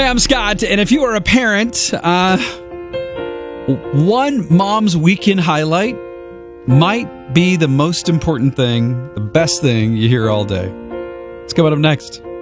Hey, I'm Scott, and if you are a parent, one mom's weekend highlight might be the most important thing, the best thing you hear all day. It's coming up next.